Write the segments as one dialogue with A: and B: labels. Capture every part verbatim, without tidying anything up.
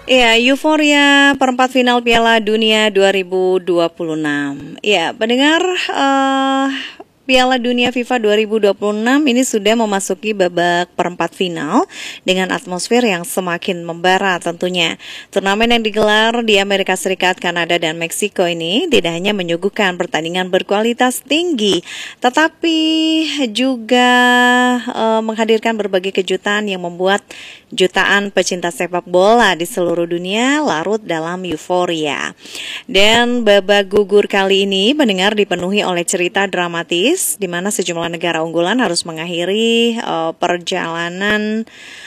A: Ya, euforia perempat final Piala Dunia dua ribu dua puluh enam. Ya, pendengar, eh, Piala Dunia FIFA dua ribu dua puluh enam ini sudah memasuki babak perempat final dengan atmosfer yang semakin membara tentunya. Turnamen yang digelar di Amerika Serikat, Kanada, dan Meksiko ini tidak hanya menyuguhkan pertandingan berkualitas tinggi, tetapi juga uh, menghadirkan berbagai kejutan yang membuat jutaan pecinta sepak bola di seluruh dunia larut dalam euforia. Dan babak gugur kali ini mendengar dipenuhi oleh cerita dramatis di mana sejumlah negara unggulan harus mengakhiri uh, perjalanan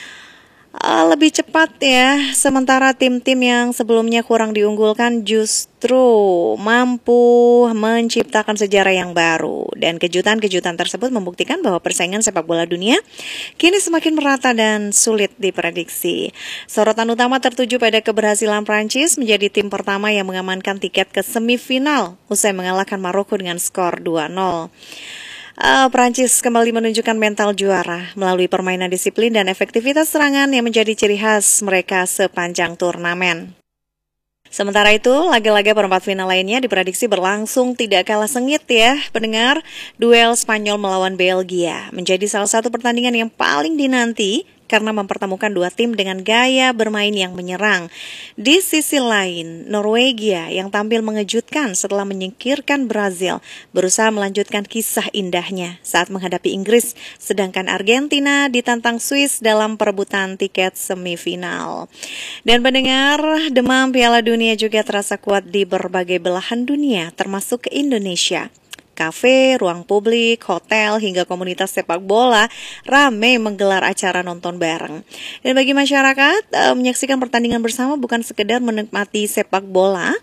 A: uh, lebih cepat ya, sementara tim-tim yang sebelumnya kurang diunggulkan justru mampu menciptakan sejarah yang baru. Dan kejutan-kejutan tersebut membuktikan bahwa persaingan sepak bola dunia kini semakin merata dan sulit diprediksi. Sorotan utama tertuju pada keberhasilan Prancis menjadi tim pertama yang mengamankan tiket ke semifinal usai mengalahkan Maroko dengan skor dua nol. Uh, Prancis kembali menunjukkan mental juara melalui permainan disiplin dan efektivitas serangan yang menjadi ciri khas mereka sepanjang turnamen. Sementara itu, laga-laga perempat final lainnya diprediksi berlangsung tidak kalah sengit ya, pendengar. Duel Spanyol melawan Belgia menjadi salah satu pertandingan yang paling dinanti karena mempertemukan dua tim dengan gaya bermain yang menyerang. Di sisi lain, Norwegia yang tampil mengejutkan setelah menyingkirkan Brazil berusaha melanjutkan kisah indahnya saat menghadapi Inggris, sedangkan Argentina ditantang Swiss dalam perebutan tiket semifinal. Dan pendengar, demam Piala Dunia juga terasa kuat di berbagai belahan dunia, termasuk ke Indonesia. Kafe, ruang publik, hotel, hingga komunitas sepak bola ramai menggelar acara nonton bareng. Dan bagi masyarakat, e, menyaksikan pertandingan bersama bukan sekedar menikmati sepak bola,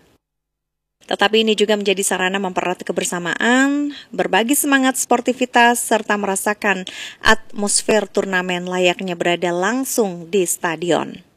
A: tetapi ini juga menjadi sarana mempererat kebersamaan, berbagi semangat sportivitas, serta merasakan atmosfer turnamen layaknya berada langsung di stadion.